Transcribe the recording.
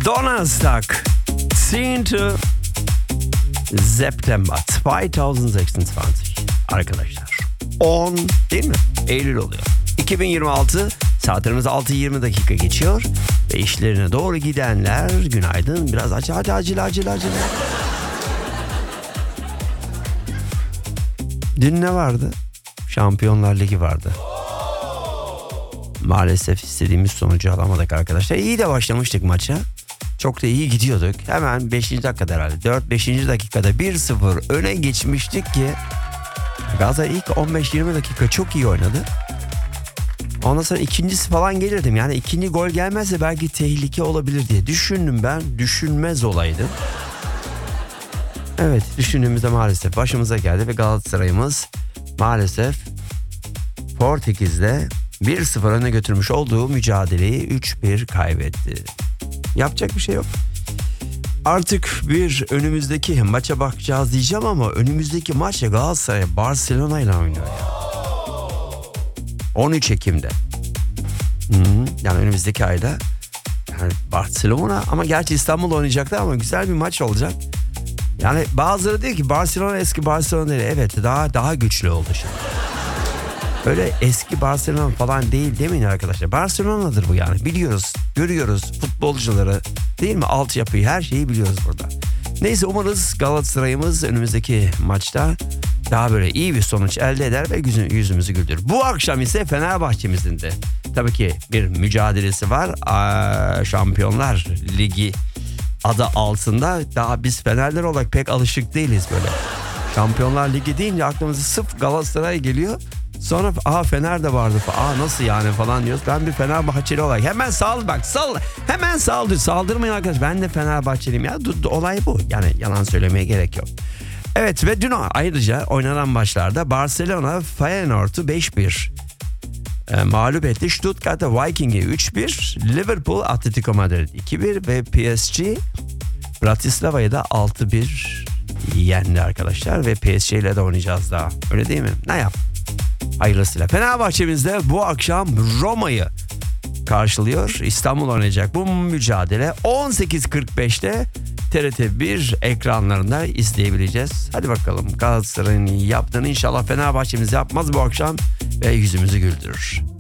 Donnerstag, 10. September 2026 arkadaşlar. 10 değil mi? Eylül oluyor. 2026 saatlerimiz 6:20 dakika geçiyor ve işlerine doğru gidenler günaydın. Biraz acele. Dün ne vardı? Şampiyonlar Ligi vardı. Maalesef istediğimiz sonucu alamadık arkadaşlar. İyi de başlamıştık maça. Çok da iyi gidiyorduk. Hemen 5. dakikada herhalde. 4-5. dakikada 1-0 öne geçmiştik ki Galatasaray ilk 15-20 dakika çok iyi oynadı. Ondan sonra ikincisi falan gelirdim. Yani ikinci gol gelmezse belki tehlike olabilir diye düşündüm ben. Düşünmez olaydım. Evet, düşündüğümüzde maalesef başımıza geldi ve Galatasaray'ımız maalesef Portekiz'de 1-0 öne götürmüş olduğu mücadeleyi 3-1 kaybetti. Yapacak bir şey yok. Artık bir önümüzdeki maça bakacağız diyeceğim ama önümüzdeki maç ya Galatasaray Barcelona ile oynuyor ya. 13 Ekim'de. Yani önümüzdeki ayda yani Barcelona ama gerçi İstanbul oynayacaklar ama güzel bir maç olacak. Yani bazıları diyor ki Barcelona eski Barcelona değil. Evet daha güçlü oldu şimdi. Öyle eski Barcelona falan değil mi arkadaşlar? Barcelona'dır bu yani. Biliyoruz, görüyoruz futbolcuları değil mi? Altyapıyı, her şeyi biliyoruz burada. Neyse umarız Galatasaray'ımız önümüzdeki maçta daha böyle iyi bir sonuç elde eder ve yüzümüzü güldürür. Bu akşam ise Fenerbahçe'mizin de tabii ki bir mücadelesi var. Şampiyonlar Ligi adı altında. Daha biz Fenerler olarak pek alışık değiliz böyle. Şampiyonlar Ligi deyince aklımıza sırf Galatasaray geliyor. Sonra Fener de vardı. Nasıl yani falan diyoruz. Ben bir Fenerbahçeli olarak hemen hemen saldırmayın arkadaş. Ben de Fenerbahçeliyim ya. Olay bu. Yani yalan söylemeye gerek yok. Evet ve dün ayrıca oynanan maçlarda Barcelona Feyenoord'u 5-1 mağlup etti. Stuttgart'ta Viking'i 3-1, Liverpool Atletico Madrid 2-1 ve PSG Bratislava'yı da 6-1 yendi arkadaşlar ve PSG ile de oynayacağız daha. Öyle değil mi? Ne yap? Hayırlısıyla. Fenerbahçe'miz de bu akşam Roma'yı karşılıyor. İstanbul oynayacak bu mücadele 18.45'te TRT1 ekranlarında izleyebileceğiz. Hadi bakalım Galatasaray'ın yaptığını inşallah Fenerbahçe'miz yapmaz bu akşam ve yüzümüzü güldürür.